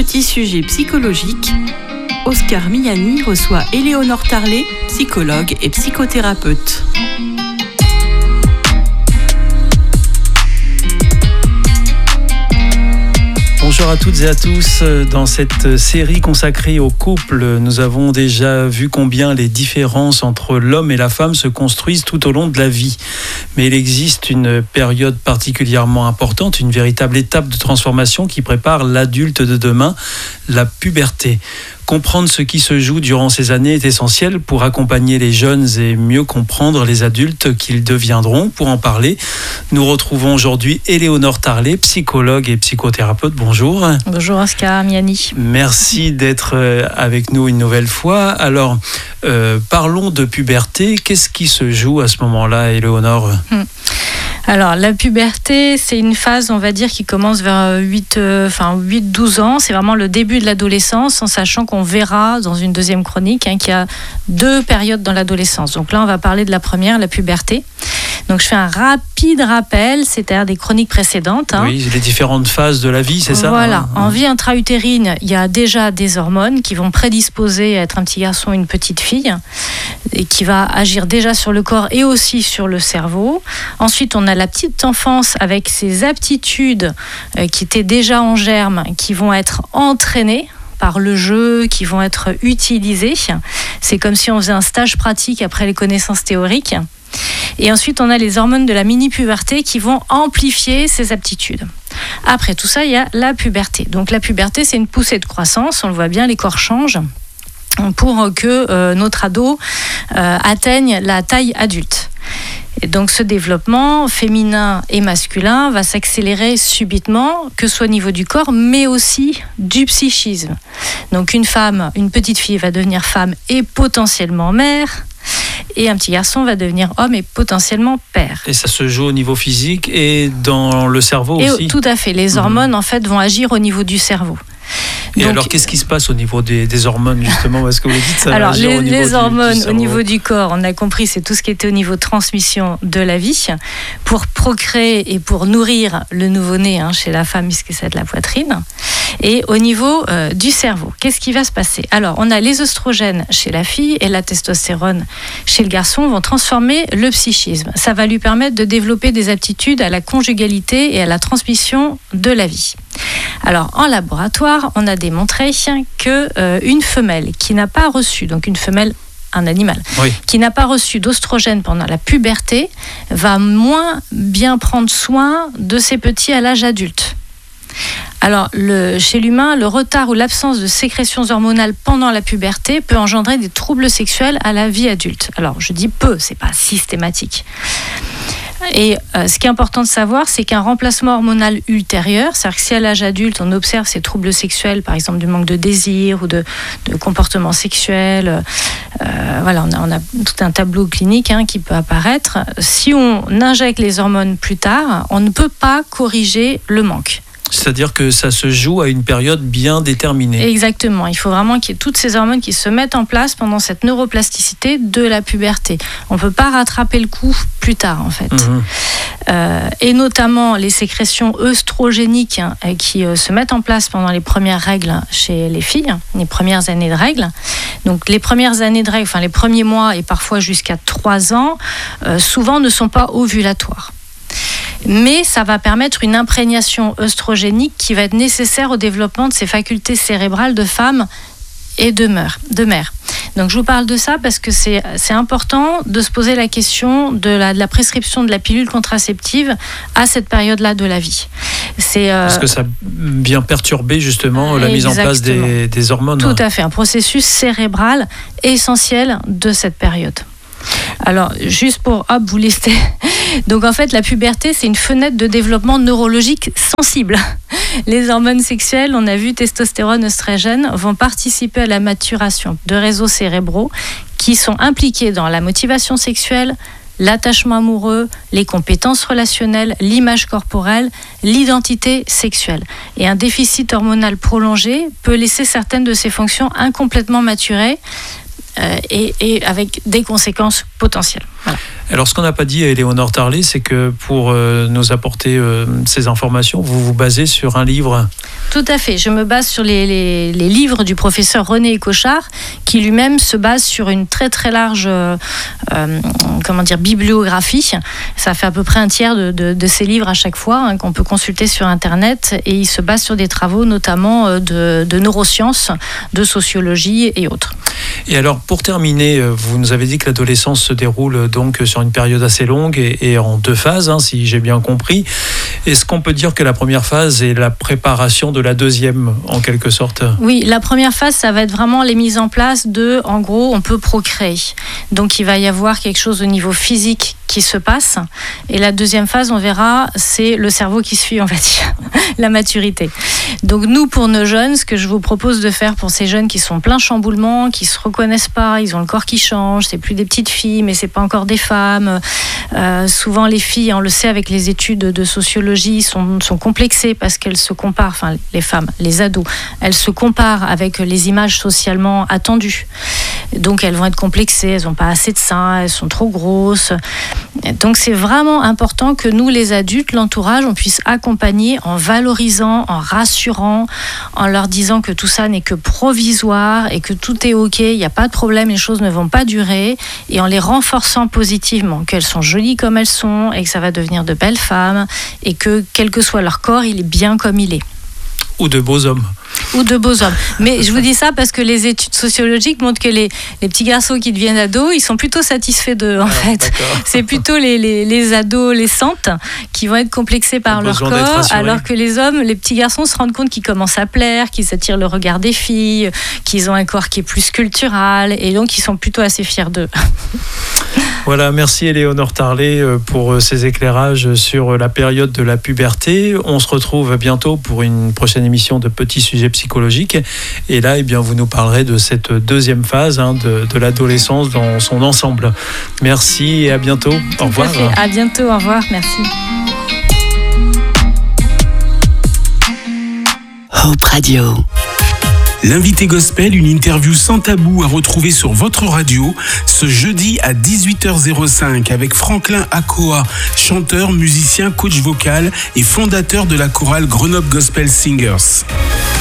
Petit sujet psychologique, Oscar Miani reçoit Éléonore Tarlet, psychologue et psychothérapeute. Bonjour à toutes et à tous. Dans cette série consacrée au couple, nous avons déjà vu combien les différences entre l'homme et la femme se construisent tout au long de la vie. Mais il existe une période particulièrement importante, une véritable étape de transformation qui prépare l'adulte de demain, la puberté. Comprendre ce qui se joue durant ces années est essentiel pour accompagner les jeunes et mieux comprendre les adultes qu'ils deviendront. Pour en parler, nous retrouvons aujourd'hui Éléonore Tarlet, psychologue et psychothérapeute. Bonjour. Bonjour Oscar Miani. Merci d'être avec nous une nouvelle fois. Alors, parlons de puberté. Qu'est-ce qui se joue à ce moment-là, Éléonore ? Alors, la puberté, c'est une phase, on va dire, qui commence vers 8-12 ans. C'est vraiment le début de l'adolescence, en sachant qu'on verra dans une deuxième chronique qu'il y a 2 périodes dans l'adolescence. Donc là, on va parler de la première, la puberté. Donc, je fais un rapide rappel, c'est-à-dire des chroniques précédentes. Oui, les différentes phases de la vie, c'est ça ? Voilà. En vie intra-utérine, il y a déjà des hormones qui vont prédisposer à être un petit garçon ou une petite fille, et qui va agir déjà sur le corps et aussi sur le cerveau. Ensuite, on a la petite enfance avec ses aptitudes qui étaient déjà en germe, qui vont être entraînées par le jeu, qui vont être utilisées. C'est comme si on faisait un stage pratique après les connaissances théoriques. Et ensuite, on a les hormones de la mini-puberté qui vont amplifier ces aptitudes. Après tout ça, il y a la puberté. Donc la puberté, c'est une poussée de croissance. On le voit bien, les corps changent pour que notre ado atteigne la taille adulte. Et donc ce développement féminin et masculin va s'accélérer subitement, que ce soit au niveau du corps, mais aussi du psychisme. Donc une petite fille va devenir femme et potentiellement mère, et un petit garçon va devenir homme et potentiellement père. Et ça se joue au niveau physique et dans le cerveau aussi ? Tout à fait. Les hormones, en fait, vont agir au niveau du cerveau. Et donc, alors, qu'est-ce qui se passe au niveau des hormones, justement ? Parce que vous dites ça va agir au niveau les hormones du au niveau du corps, on a compris, c'est tout ce qui était au niveau de transmission de la vie, pour procréer et pour nourrir le nouveau-né chez la femme, puisque c'est de la poitrine. Et au niveau du cerveau, qu'est-ce qui va se passer ? Alors, on a les oestrogènes chez la fille et la testostérone chez le garçon vont transformer le psychisme. Ça va lui permettre de développer des aptitudes à la conjugalité et à la transmission de la vie. Alors, en laboratoire, on a démontré que une femelle qui n'a pas reçu, donc une femelle, un animal, qui n'a pas reçu d'oestrogène pendant la puberté, va moins bien prendre soin de ses petits à l'âge adulte. Alors, chez l'humain, le retard ou l'absence de sécrétions hormonales pendant la puberté peut engendrer des troubles sexuels à la vie adulte. Alors, je dis peu, c'est pas systématique. Et ce qui est important de savoir, c'est qu'un remplacement hormonal ultérieur, c'est-à-dire que si à l'âge adulte, on observe ces troubles sexuels, par exemple du manque de désir ou de comportement sexuel, on a tout un tableau clinique qui peut apparaître. Si on injecte les hormones plus tard, on ne peut pas corriger le manque. C'est-à-dire que ça se joue à une période bien déterminée. Exactement. Il faut vraiment qu'il y ait toutes ces hormones qui se mettent en place pendant cette neuroplasticité de la puberté. On ne peut pas rattraper le coup plus tard, en fait. Et notamment les sécrétions œstrogéniques qui se mettent en place pendant les premières règles chez les filles, les premières années de règles. Donc les premières années de règles, les premiers mois et parfois jusqu'à 3 ans, souvent ne sont pas ovulatoires. Mais ça va permettre une imprégnation œstrogénique qui va être nécessaire au développement de ces facultés cérébrales de femme et de mère. Donc je vous parle de ça parce que c'est important de se poser la question de la prescription de la pilule contraceptive à cette période-là de la vie. Parce que ça vient perturber justement la mise en place des hormones. Tout à fait, un processus cérébral essentiel de cette période. Alors, juste pour vous lister. Donc, en fait, la puberté, c'est une fenêtre de développement neurologique sensible. Les hormones sexuelles, on a vu testostérone, œstrogène, vont participer à la maturation de réseaux cérébraux qui sont impliqués dans la motivation sexuelle, l'attachement amoureux, les compétences relationnelles, l'image corporelle, l'identité sexuelle. Et un déficit hormonal prolongé peut laisser certaines de ces fonctions incomplètement maturées et avec des conséquences potentielles. Voilà. Alors, ce qu'on n'a pas dit à Éléonore Tarlet, c'est que pour nous apporter ces informations, vous vous basez sur un livre. Tout à fait. Je me base sur les livres du professeur René Écochard, qui lui-même se base sur une très très large bibliographie. Ça fait à peu près un tiers de ses livres à chaque fois, qu'on peut consulter sur Internet, et il se base sur des travaux notamment de neurosciences, de sociologie et autres. Et alors, pour terminer, vous nous avez dit que l'adolescence se déroule donc sur une période assez longue et en 2 phases, si j'ai bien compris. Est-ce qu'on peut dire que la première phase est la préparation de la deuxième, en quelque sorte ? Oui, la première phase, ça va être vraiment les mises en place en gros, on peut procréer. Donc, il va y avoir quelque chose au niveau physique qui se passe. Et la deuxième phase, on verra, c'est le cerveau qui suit, on va dire, la maturité. Donc nous, pour nos jeunes, ce que je vous propose de faire pour ces jeunes qui sont plein chamboulement, qui se reconnaissent pas, ils ont le corps qui change, c'est plus des petites filles, mais c'est pas encore des femmes. Souvent, les filles, on le sait avec les études de sociologie, sont complexées parce qu'elles se comparent, enfin les femmes, les ados, elles se comparent avec les images socialement attendues. Donc elles vont être complexées, elles n'ont pas assez de seins, elles sont trop grosses. Donc c'est vraiment important que nous, les adultes, l'entourage, on puisse accompagner en valorisant, en rassurant, en leur disant que tout ça n'est que provisoire et que tout est ok, il n'y a pas de problème, les choses ne vont pas durer, et en les renforçant positivement, qu'elles sont jolies comme elles sont et que ça va devenir de belles femmes et que quel que soit leur corps, il est bien comme il est. Ou de beaux hommes. Ou de beaux hommes. Mais je vous dis ça parce que les études sociologiques montrent que les petits garçons qui deviennent ados, ils sont plutôt satisfaits d'eux, en fait. D'accord. C'est plutôt les adolescentes qui vont être complexées par leur corps, alors que les hommes, les petits garçons se rendent compte qu'ils commencent à plaire, qu'ils attirent le regard des filles, qu'ils ont un corps qui est plus sculptural, et donc ils sont plutôt assez fiers d'eux. Voilà, merci Éléonore Tarlet pour ces éclairages sur la période de la puberté. On se retrouve bientôt pour une prochaine émission de Petits Sujets Psychologiques. Et là, vous nous parlerez de cette deuxième phase de l'adolescence dans son ensemble. Merci et à bientôt. Au revoir. À bientôt, au revoir, merci. Hope Radio. L'invité gospel, une interview sans tabou à retrouver sur votre radio ce jeudi à 18h05 avec Franklin Akoa, chanteur, musicien, coach vocal et fondateur de la chorale Grenoble Gospel Singers.